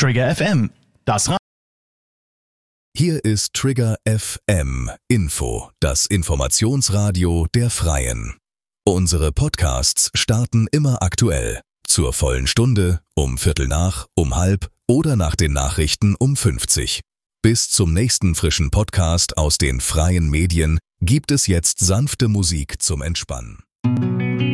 Trigger FM, Hier ist Trigger FM Info, das Informationsradio der Freien. Unsere Podcasts starten immer aktuell. Zur vollen Stunde, um Viertel nach, um halb oder nach den Nachrichten um 50. Bis zum nächsten frischen Podcast aus den freien Medien gibt es jetzt sanfte Musik zum Entspannen.